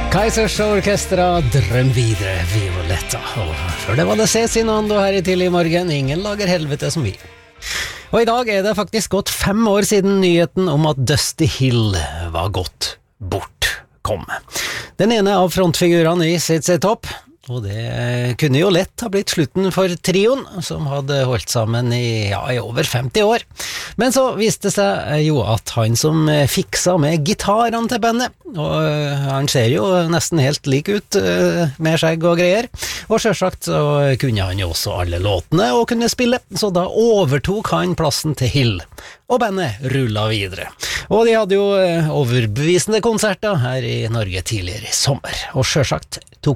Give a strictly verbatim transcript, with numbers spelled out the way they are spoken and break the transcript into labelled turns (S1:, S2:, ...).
S1: Kaizers Orkestra, drøm videre, Violetta. Og før det var det Cezinando her i tidlig morgen, ingen lager helvete som vi. Og i dag er det faktisk gått fem år siden nyheten om at Dusty Hill var gått bort kom. Den ene av frontfigurene i Z Z Top, og det kunne jo lett ha blitt slutten for trioen, som hadde holdt sammen i, ja, i over femti år. Men så viste det seg jo at han som fiksa med gitarene til bandet, og han ser jo nesten helt lik ut med skjegg og greier, og selvsagt så kunne han jo også alle låtene og kunne spille, så da overtok han plassen til Hill, og bandet rullet videre. Og de hadde jo overbevisende konserter her i Norge tidligere i sommer, og selvsagt tok